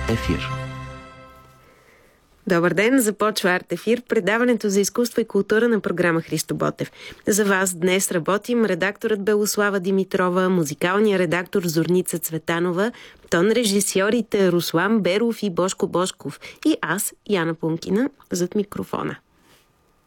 Ефир. Добър ден, започва Арт Ефир, предаването за изкуство и култура на програма Христо Ботев. За вас днес работим редакторът Белослава Димитрова, музикалният редактор Зорница Цветанова, тон режисьорите Руслан Беров и Бошко Бошков и аз, Яна Пункина, зад микрофона.